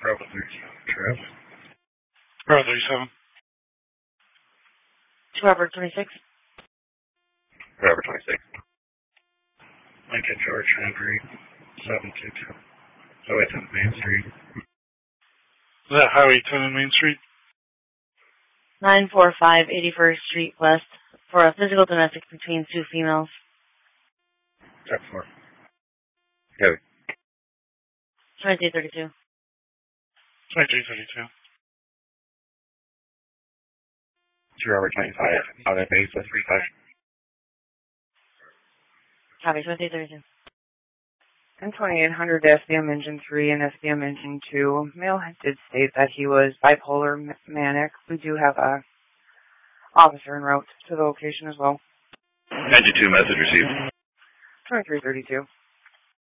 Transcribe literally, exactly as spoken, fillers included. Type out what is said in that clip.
Bravo thirty-seven, Trev. Bravo thirty-seven. Two Robert twenty-six. Bravo twenty-six. Lincoln George Henry, seven two two. Highway ten Main Street. Is that Highway ten and Main Street? nine four five eighty-first Street West for a physical domestic between two females. Check four. Go. twenty-three thirty-two. twenty-three thirty-two. Two Robert twenty-five. Out of base with three five. Copy, twenty-three thirty-two. And twenty-eight hundred S B M Engine three and S B M Engine two. Male did state that he was bipolar manic. We do have a officer en route to the location as well. ninety-two message received. twenty-three thirty-two.